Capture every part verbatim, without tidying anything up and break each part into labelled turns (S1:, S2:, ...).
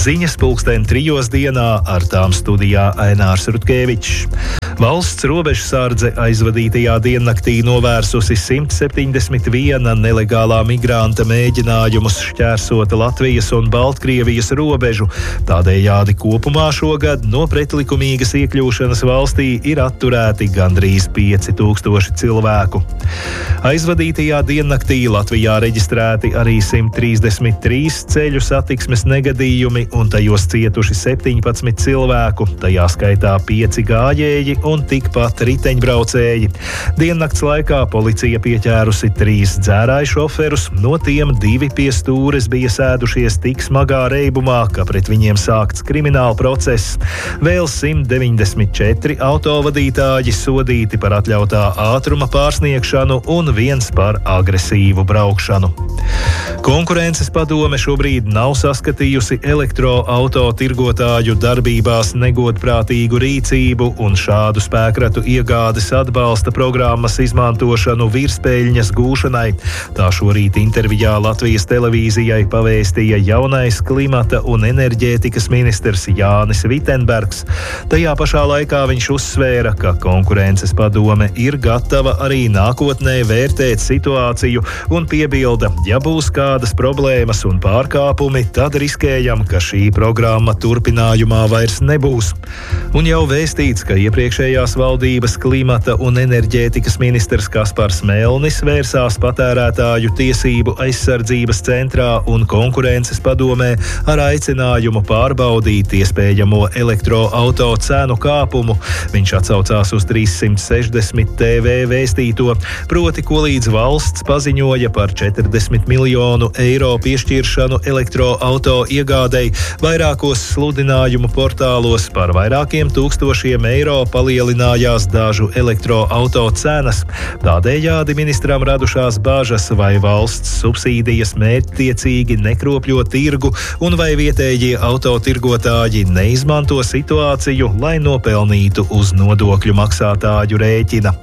S1: Ziņas pulksten trijos dienā, ar tām studijā Ainārs Rutkevičs. Valsts robežsardze aizvadītajā diennaktī novērsusi simt septiņdesmit viena nelegālā migranta mēģinājumus šķērsot Latvijas un Baltkrievijas robežu. Tādējādi kopumā šogad no pretlikumīgas iekļūšanas valstī ir atturēti gandrīz pieci tūkstoši cilvēku. Aizvadītajā diennaktī Latvijā reģistrēti arī simt trīsdesmit trīs ceļu satiksmes negadījumi un tajos cietuši septiņpadsmit cilvēku, tajā skaitā pieci gājēji un tikpat riteņbraucēji. Diennakts laikā policija pieķērusi trīs dzērāju šoferus, no tiem divi pie stūres bija sēdušies tik smagā reibumā, ka pret viņiem sākts krimināla process. Vēl simt deviņdesmit četri autovadītāji sodīti par atļautā ātruma pārsniegšanu un viens par agresīvu braukšanu. Konkurences padome šobrīd nav saskatījusi elektroauto tirgotāju darbībās negodprātīgu rīcību un šādu spēkratu iegādes atbalsta programmas izmantošanu virspeļņas gūšanai. Tā šorīt intervijā Latvijas televīzijai pavēstīja jaunais klimata un enerģētikas ministrs Jānis Vitenbergs. Tajā pašā laikā viņš uzsvēra, ka konkurences padome ir gatava arī nākotnē vērtēt situāciju un piebilda, ja būs kādas problēmas un pārkāpumi, tad riskējam, ka šī programma turpinājumā vairs nebūs. Un jau vēstīts, ka iepriekšējās valdības klimata un enerģētikas ministrs Kaspars Melnis vērsās patērētāju tiesību aizsardzības centrā un konkurences padomē ar aicinājumu pārbaudīt iespējamo elektroauto cenu kāpumu. Viņš atsaucās uz trīssimt sešdesmit T V vēstīto, proti, ko līdz valsts paziņoja par četrdesmit miljonu eiro piešķiršanu elektroauto iegādei, vairākos sludinājumu portālos par vairākiem tūkstošiem eiro palielinājās dažu elektroauto cenas. Tādējādi ministram radušās bāžas, vai valsts subsīdijas mērķtiecīgi nekropļo tirgu un vai vietējie autotirgotāji neizmanto situāciju, lai nopelnītu uz nodokļu maksātāju rēķina.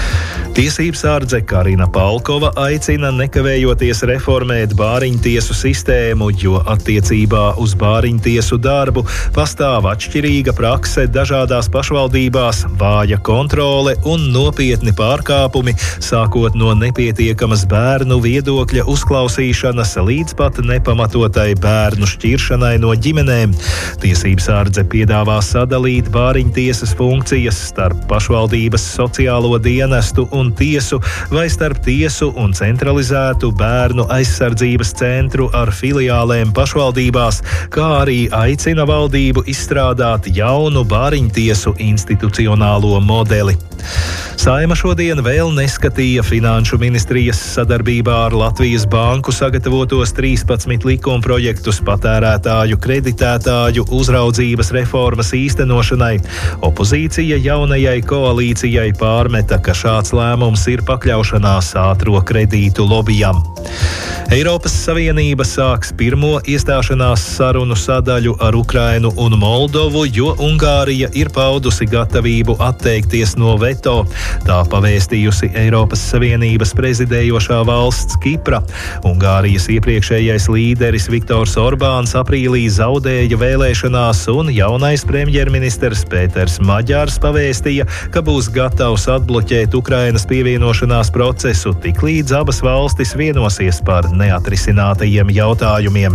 S1: Tiesībsardze Karina Palkova aicina nekavējoties reformēt bāriņtiesu sistēmu, jo attiecībā uz bāriņtiesu darbu pastāv atšķirīga prakse dažādās pašvaldībās, vāja kontrole un nopietni pārkāpumi, sākot no nepietiekamas bērnu viedokļa uzklausīšanas līdz pat nepamatotai bērnu šķiršanai no ģimenēm. Tiesībsardze piedāvā sadalīt bāriņtiesas funkcijas starp pašvaldības sociālo dienestu un tiesu vai starp tiesu un centralizētu bērnu aizsardzības centru ar filiālēm pašvaldībās, kā arī aicina valdību izstrādāt jaunu bāriņtiesu institucionālo modeli. Saeima šodien vēl neskatīja Finanšu ministrijas sadarbībā ar Latvijas banku sagatavotos trīspadsmit likumprojektus patērētāju kreditētāju uzraudzības reformas īstenošanai. Opozīcija jaunajai koalīcijai pārmeta, ka šāds lēmums ir pakļaušanās ātro kredītu lobijam. Eiropas Savienība sāks pirmo iestāšanās sarunu sadaļu ar Ukrainu un Moldovu, jo Ungārija ir paudusi gatavību atteikties no veto. Tā pavēstījusi Eiropas Savienības prezidējošā valsts Kipra. Ungārijas iepriekšējais līderis Viktors Orbāns aprīlī zaudēja vēlēšanās, un jaunais premjerministrs Pēters Maģārs pavēstīja, ka būs gatavs atbloķēt Ukrainas pievienošanās procesu, tiklīdz abas valstis vienosies par neatrisinātajiem jautājumiem.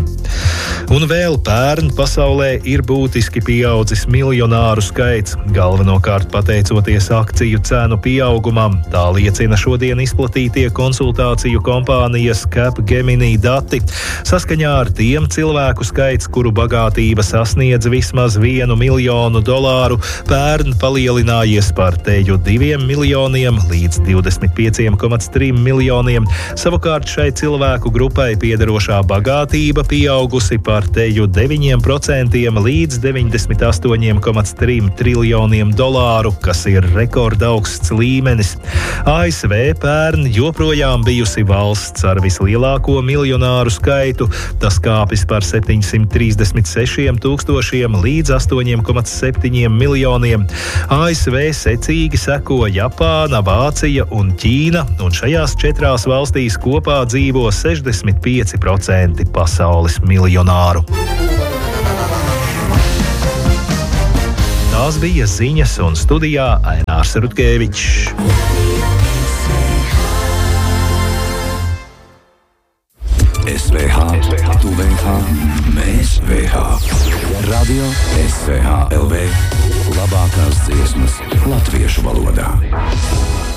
S1: Un vēl pērn pasaulē ir būtiski pieaudzis miljonāru skaits, galvenokārt pateicoties akciju cenu pieaugumam. Tā liecina šodien izplatītie konsultāciju kompānijas Capgemini dati. Saskaņā ar tiem cilvēku skaits, kuru bagātība sasniedz vismaz vienu miljonu dolāru, pērn palielinājies par teju diviem miljoniem līdz divdesmit pieciem komats trim miljoniem. Savukārt šai cilvēku grupai piederošā bagātība pieaugusi par teju deviņiem procentiem līdz deviņdesmit astoņiem komats trim triljoniem dolāru, kas ir rekordaugsts līmenis. A S V pērn joprojām bijusi valsts ar vislielāko miljonāru skaitu. Tas kāpis par septiņsimt trīsdesmit sešiem tūkstošiem līdz astoņiem komats septiņiem miljoniem. A S V secīgi seko Japāna, Vācija un Ķīna, un šajās četrās valstīs kopā dzīvo sešdesmit pieci procenti pasaules miljonāru. Tās bija ziņas, un studijā Ainārs Rutkevičs.
S2: S V H, tu V H, mēs V H. Radio S V H L V. Labākās dziesmas latviešu valodā.